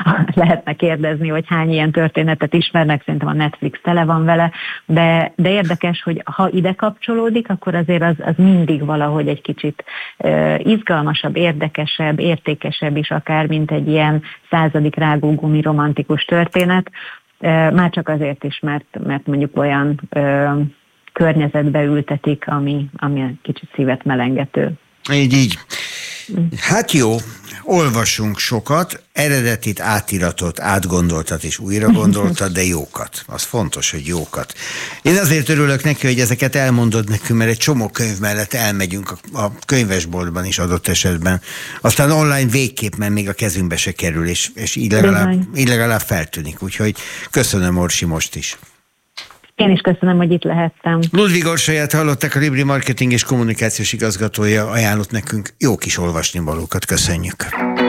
lehetne kérdezni, hogy hány ilyen történetet ismernek, szerintem a Netflix tele van vele, de érdekes, hogy ha ide kapcsolódik, akkor azért az mindig valahogy egy kicsit izgalmasabb, érdekesebb, értékesebb is akár, mint egy ilyen 100. rágógumi romantikus történet, már csak azért is, mert mondjuk olyan környezetbe ültetik, ami egy kicsit szívet melengető. Így. Hát jó, olvasunk sokat, eredetit, átiratot, átgondoltat és újra gondoltat, de jókat. Az fontos, hogy jókat. Én azért örülök neki, hogy ezeket elmondod nekünk, mert egy csomó könyv mellett elmegyünk a könyvesboltban is adott esetben. Aztán online végképp, mert még a kezünkbe se kerül, és így legalább feltűnik. Úgyhogy köszönöm, Orsi, most is. Én is köszönöm, hogy itt lehettem. Ludvig Orsolyát hallották, a Libri marketing és kommunikációs igazgatója ajánlott nekünk jó kis olvasnivalókat. Köszönjük.